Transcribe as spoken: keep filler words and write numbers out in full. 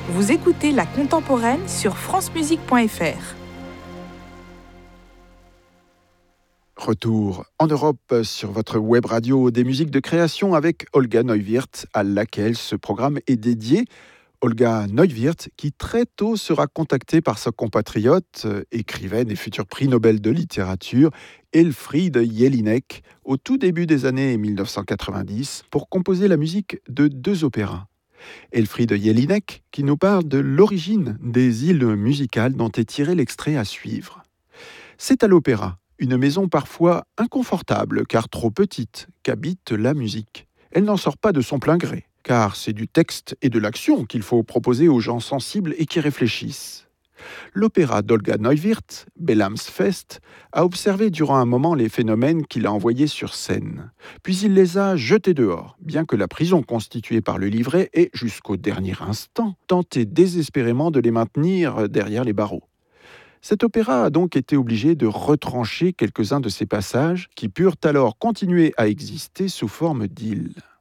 Vous écoutez La Contemporaine sur francemusique point f r. Retour en Europe sur votre web radio des musiques de création avec Olga Neuwirth, à laquelle ce programme est dédié. Olga Neuwirth, qui très tôt sera contactée par sa compatriote, écrivaine et futur prix Nobel de littérature, Elfriede Jelinek, au tout début des années dix-neuf cent quatre-vingt-dix, pour composer la musique de deux opéras. Elfriede Jelinek, qui nous parle de l'origine des îles musicales dont est tiré l'extrait à suivre. C'est à l'opéra, une maison parfois inconfortable, car trop petite, qu'habite la musique. Elle n'en sort pas de son plein gré, car c'est du texte et de l'action qu'il faut proposer aux gens sensibles et qui réfléchissent. L'opéra d'Olga Neuwirth, Bellamsfest, a observé durant un moment les phénomènes qu'il a envoyés sur scène. Puis il les a jetés dehors, bien que la prison constituée par le livret ait, jusqu'au dernier instant, tenté désespérément de les maintenir derrière les barreaux. Cet opéra a donc été obligé de retrancher quelques-uns de ses passages qui purent alors continuer à exister sous forme d'îles.